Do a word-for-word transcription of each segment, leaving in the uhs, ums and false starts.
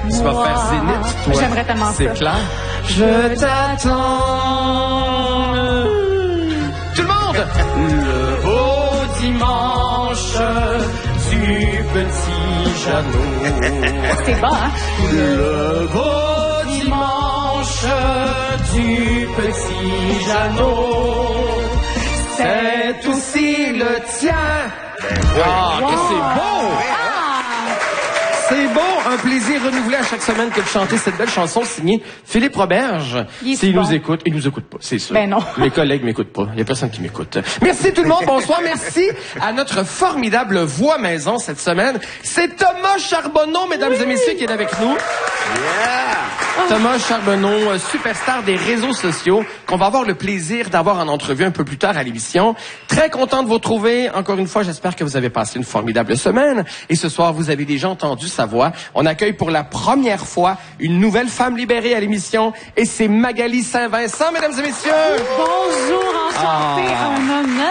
Tu vas faire Zénith, toi. J'aimerais tellement ça. C'est clair. Je t'attends. Tout le monde! Le beau dimanche du petit Jeannot. C'est bon, hein? Le beau dimanche du petit Jeannot. C'est aussi le tien. Ah, Wow. que c'est beau! C'est beau, un plaisir renouvelé à chaque semaine que de chanter cette belle chanson signée Philippe Roberge. Il S'il bon. nous écoute, il nous écoute pas, c'est sûr. Ben non. Mes collègues m'écoutent pas. Il y a personne qui m'écoute. Merci tout le monde, bonsoir. Merci à notre formidable voix maison cette semaine. C'est Thomas Charbonneau, mesdames et messieurs, qui est avec nous. Yeah! Thomas Charbonneau, euh, superstar des réseaux sociaux, qu'on va avoir le plaisir d'avoir en entrevue un peu plus tard à l'émission. Très content de vous retrouver. Encore une fois, j'espère que vous avez passé une formidable semaine. Et ce soir, vous avez déjà entendu sa voix. On accueille pour la première fois une nouvelle femme libérée à l'émission. Et c'est Magali Saint-Vincent, mesdames et messieurs. Bonjour, enchantée, Ah. un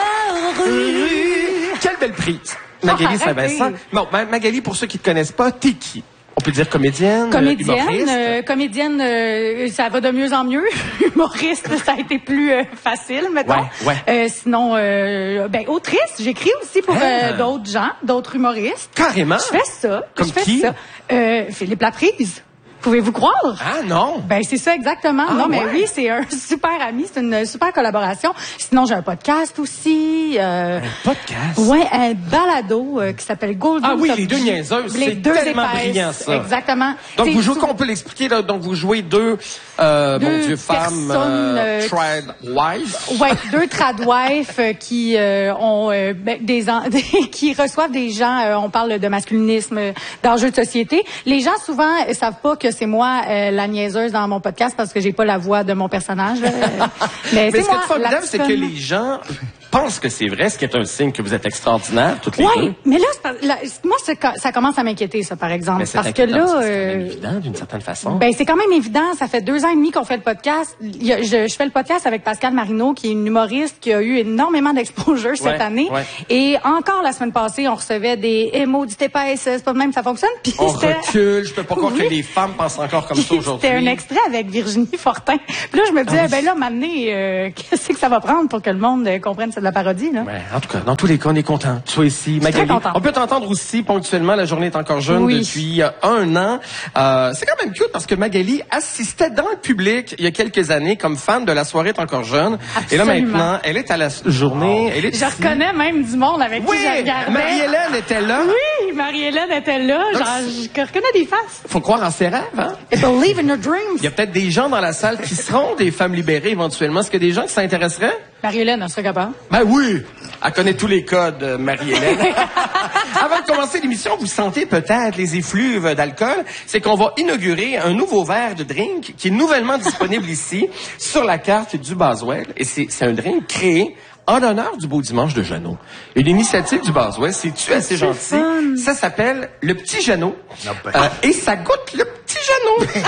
honneur. Quelle belle prise. Magali Oh, Saint-Vincent. arrêtez. Bon, Ma- Magali, pour ceux qui ne te connaissent pas, t'es qui? On peut dire comédienne, Comédienne, humoriste. euh, comédienne, euh, ça va de mieux en mieux. Humoriste, ça a été plus euh, facile, mettons. Ouais, ouais. Euh, sinon, euh, ben autrice, j'écris aussi pour Ah. euh, d'autres gens, d'autres humoristes. Carrément. Je fais ça. Comme je fais qui? ça. Euh, Philippe Laprise. Pouvez-vous croire? Ah non. Ben c'est ça exactement. Ah, non mais ouais? oui, c'est un super ami, c'est une super collaboration. Sinon j'ai un podcast aussi. Euh, Un podcast? Ouais, un balado euh, qui s'appelle Golden Ah oui, Top les deux G. niaiseuses, Les c'est deux tellement épaisses, brillant, ça. Exactement. Donc C'est vous jouez, sou- on peut l'expliquer, là, donc vous jouez deux, euh, Deux mon Dieu, femmes, personnes, euh, euh, tried wife. Ouais, deux tradwives euh, qui euh, ont euh, ben, des, en- des- qui reçoivent des gens. Euh, on parle de masculinisme, euh, d'enjeux de société. Les gens souvent euh, savent pas que c'est moi euh, la niaiseuse dans mon podcast parce que j'ai pas la voix de mon personnage. là. Mais, Mais c'est ce qui moi, est formidable, la c'est que petite les gens pensent que c'est vrai, ce qui est un signe que vous êtes extraordinaires, toutes les Oui, deux. mais là, c'est pas- là, moi, c'est co- ça commence à m'inquiéter, ça, par exemple. Mais c'est parce que inquiétant, là, parce que c'est quand même euh, évident, d'une certaine façon. ben, c'est quand même évident. Ça fait deux ans et demi qu'on fait le podcast. Il y a- je, je fais le podcast avec Pascal Marino, qui est une humoriste qui a eu énormément d'exposure cette Ouais, année. ouais. Et encore la semaine passée, on recevait des émots du T P S. C'est pas de même que ça fonctionne. Puis On c'était- recule, je peux pas croire Oui. que les femmes pensent encore comme ça aujourd'hui. C'était un extrait avec Virginie Fortin. Puis là, je me disais, Ah oui. ben là, maintenant, euh, qu'est-ce que ça va prendre pour que le monde euh, comprenne que c'est de la parodie, là? Ouais, en tout cas, dans tous les cas, on est content. Tu sois ici, Magali. très contente. On peut t'entendre aussi ponctuellement. La journée est encore jeune Oui. depuis euh, un an. Euh, c'est quand même cute parce que Magali assistait dans le public il y a quelques années comme fan de La soirée est encore jeune. Et là Absolument. maintenant, elle est à la journée. Elle est Je ici. reconnais même du monde avec Oui, qui je regardais. Marie-Hélène était là. Oui, Marie-Hélène était là. Donc, Genre, je reconnais des faces. Faut croire en ses rêves, hein? Et believe in your dreams. Il y a peut-être des gens dans la salle qui seront des femmes libérées éventuellement. Est-ce qu'il y a des gens qui s'intéresseraient? Marie-Hélène, elle serait capable. Ben oui! Elle connaît tous les codes, euh, Marie-Hélène. Avant de commencer l'émission, vous sentez peut-être les effluves d'alcool. C'est qu'on va inaugurer un nouveau verre de drink qui est nouvellement disponible ici sur la carte du Boswell. Et c'est c'est un drink créé en l'honneur du beau dimanche de Jeannot. Une initiative du Boswell, c'est-tu assez gentil? fun. Ça s'appelle le petit Jeannot. Ah ben. Euh, et ça goûte le petit Jeannot.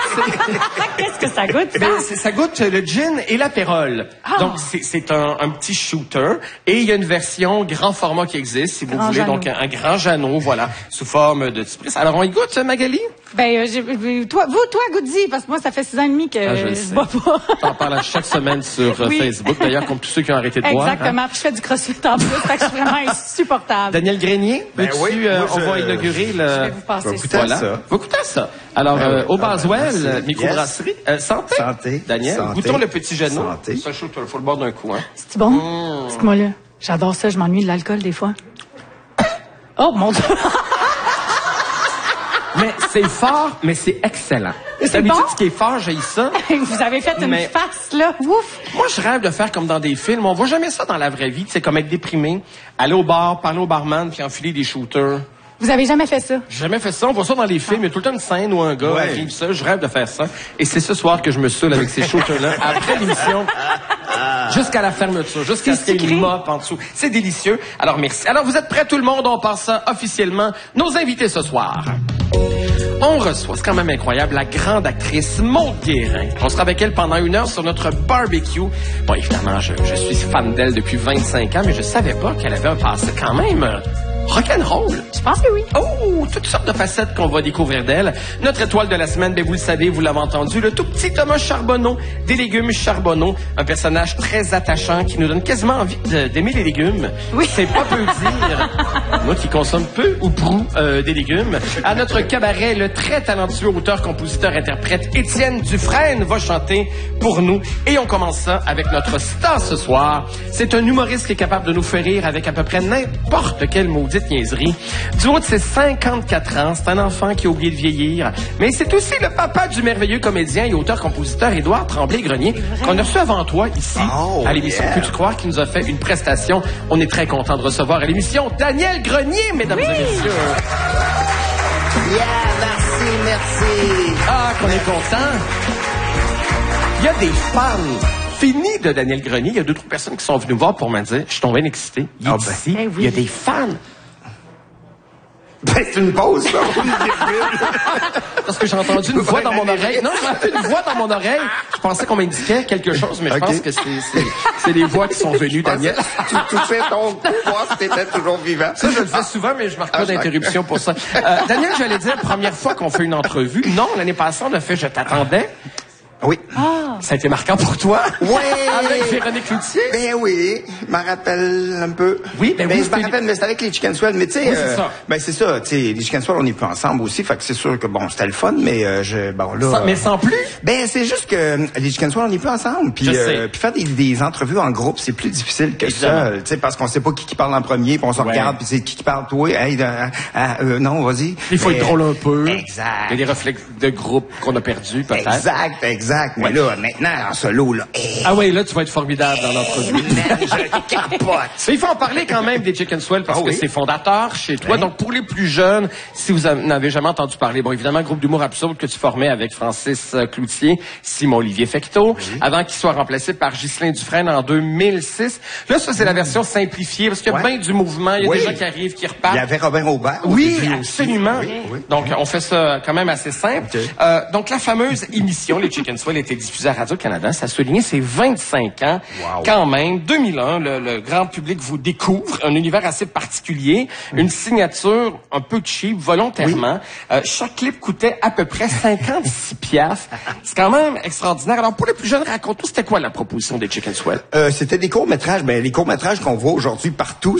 Qu'est-ce que ça goûte, ça? Ben, c'est- ça goûte le gin et l'apérole. Ah. Donc, c'est- c'est un, un petit shooter. Et il y a une version grand format qui existe, si vous Grand voulez. Jeannot. Donc, un, un grand Jeannot, voilà, sous forme de spritz. Alors, on y goûte, Magali? Ben, euh, j'ai- euh, toi, vous, toi, Goody, parce que moi, ça fait six ans et demi que Ah, je le euh, je sais. bois pas. T'en parles à chaque semaine sur euh, Oui. Facebook, d'ailleurs, comme tous ceux qui ont arrêté de boire. hein. Exactement. Puis je fais du crossfit en plus, fait que je suis vraiment insupportable. Daniel Grenier, Ben veux-tu, oui, euh, moi, on je- va inaugurer le... Je vais vous passer va ça. goûter à Voilà. ça. Va goûter à ça. Alors, Ben euh, oui. au Ah, ben, Boswell, merci. euh, microbrasserie. Euh, santé. Santé. Daniel, Santé. goûtons le petit Jeannot. Santé. Ça, chaud, il faut le boire d'un coup, hein. C'est bon? Dites-moi là. J'adore ça, je m'ennuie de l'alcool des fois. Oh mon Dieu! Mais c'est fort, mais c'est excellent. C'est D'habitude, bon? ce qui est fort, j'ai ça. Vous avez fait une Mais- face, là. Ouf! Moi, je rêve de faire comme dans des films. On voit jamais ça dans la vraie vie. C'est comme être déprimé, aller au bar, parler au barman, puis enfiler des shooters. Vous avez jamais fait ça? J'ai jamais fait ça. On voit ça dans les films. Il y a tout le temps une scène où un gars Ouais. arrive ça. Je rêve de faire ça. Et c'est ce soir que je me saoule avec ces shooters-là. Après l'émission, jusqu'à la fermeture, jusqu'à ce qu'il y ait sucré. une mop en dessous. C'est délicieux. Alors, merci. Alors, vous êtes prêts, tout le monde? On passe ça officiellement. Nos invités ce soir. On reçoit, c'est quand même incroyable, la grande actrice Maude Guérin. On sera avec elle pendant une heure sur notre barbecue. Bon, évidemment, je, je suis fan d'elle depuis vingt-cinq ans, mais je savais pas qu'elle avait un passé quand même euh, rock'n'roll. Je pense que oui. Oh, toutes sortes de facettes qu'on va découvrir d'elle. Notre étoile de la semaine, ben vous le savez, vous l'avez entendu, le tout petit Thomas Charbonneau, des légumes Charbonneau, un personnage très attachant qui nous donne quasiment envie de, d'aimer les légumes. Oui. C'est pas peu dire. Moi qui consomme peu ou prou euh, des légumes. À notre cabaret, le très talentueux auteur, compositeur, interprète Étienne Dufresne va chanter pour nous. Et on commence ça avec notre star ce soir. C'est un humoriste qui est capable de nous faire rire avec à peu près n'importe quelle maudite niaiserie. Du haut de ses cinquante-quatre ans, c'est un enfant qui a oublié de vieillir. Mais c'est aussi le papa du merveilleux comédien et auteur-compositeur Édouard Tremblay-Grenier, qu'on a reçu avant toi ici, oh, à l'émission yeah. Peux-tu croire, qui nous a fait une prestation. On est très content de recevoir à l'émission Daniel Grenier, mesdames oui. et messieurs. Yeah, merci, merci. Ah, qu'on est content. Il y a des fans finis de Daniel Grenier. Il y a deux, trois personnes qui sont venues me voir pour me dire, je suis tombé excité. Il est Ah ben. ici. Eh oui. Il y a des fans. Ben, c'est une pause, là. Parce que j'ai entendu une voix dans mon oreille. Non, j'ai entendu une voix dans mon oreille. Je pensais qu'on m'indiquait quelque chose, mais je Okay. pense que c'est, c'est, c'est les voix qui sont venues, Daniel. Tu touchais ton poids si t'étais toujours vivant. Ça, je le fais souvent, mais je marque pas Ah, je d'interruption pour ça. Euh, Daniel, j'allais dire, première fois qu'on fait une entrevue. Non, l'année passée, on a fait « Je t'attendais Oui. Ah. ». Ça a été marquant pour toi? Oui! Avec Véronique Cloutier? Ben oui, je m'en rappelle un peu. Oui, ben oui, je c'était- m'en rappelle, mais c'était avec les Chicken Swell. Mais tu sais, Oui, c'est ça. ben c'est ça, tu sais, les Chicken Swell, on n'est plus ensemble aussi, fait que c'est sûr que bon, c'était le fun, mais euh, je, bon là. Sans- mais sans plus? Ben c'est juste que euh, les Chicken Swell, on n'est plus ensemble. Puis Je euh, sais. puis faire des, des entrevues en groupe, c'est plus difficile que Évidemment. ça, tu sais, parce qu'on sait pas qui qui parle en premier, puis on se Ouais. regarde, puis c'est qui qui parle toi. Hey, euh, euh, non, vas-y. Il faut Mais- être drôle un peu. Exact. Il y a des réflexes de groupe qu'on a perdus, peut-être. Exact, exact. Mais là, maintenant, en solo, là, hey, Ah oui, là, tu vas être formidable dans l'entrevue. man, je capote. Mais il faut en parler quand même des Chicken Swell parce Ah que oui. c'est fondateur chez toi. Oui. Donc, pour les plus jeunes, si vous n'avez jamais entendu parler, bon, évidemment, groupe d'humour absurde que tu formais avec Francis euh, Cloutier, Simon-Olivier Fecteau, avant qu'il soit remplacé par Ghislain Dufresne en deux mille six. Là, ça, c'est la version simplifiée parce qu'il y a Ouais. bien du mouvement, il y a Oui. des gens qui arrivent, qui Il y repartent. avait Robin Aubert. au Oui, début aussi. absolument. Oui, oui. Donc, on fait ça quand même assez simple. OK. Euh, donc, la fameuse émission, les Chicken Swell, était diffusée à Radio-Canada. Ça a souligné ses vingt-cinq ans. Wow. Quand même, deux mille un, le, le grand public vous découvre. Un univers assez particulier. Une signature un peu cheap, volontairement. Euh, chaque clip coûtait à peu près cinquante-six piastres. C'est quand même extraordinaire. Alors, pour les plus jeunes, raconte-nous, c'était quoi la proposition des Chicken Swell? Euh, c'était des courts-métrages. Ben, les courts-métrages qu'on voit aujourd'hui partout,